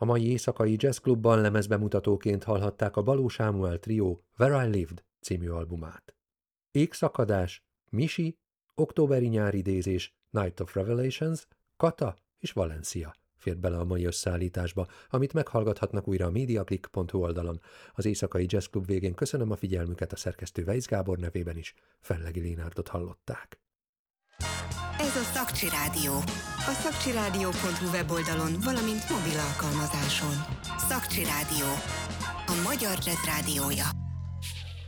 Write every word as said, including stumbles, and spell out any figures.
A mai éjszakai jazzklubban lemezbemutatóként hallhatták a Baló Sámuel Trio Where I Lived című albumát. Égszakadás, Misi, Októberi nyáridézés, Night of Revelations, Kata és Valencia fért bele a mai összeállításba, amit meghallgathatnak újra a mediaclick pont hu oldalon. Az éjszakai jazzklub végén köszönöm a figyelmüket, a szerkesztő Weisz Gábor nevében is. Fennlegi Lénárdot hallották. Ez a Szakcsi Rádió. A szakcsirádió pont hu weboldalon, valamint mobil alkalmazáson. Szakcsi Rádió. A magyar jazz rádiója.